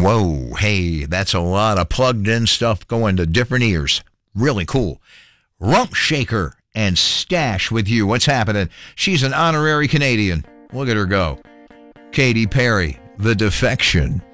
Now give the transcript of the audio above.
Whoa, hey, that's a lot of plugged-in stuff going to different ears. Really cool. Rump Shaker and Stash with you. What's happening? She's an honorary Canadian. Look at her go. Katy Perry, The Defection.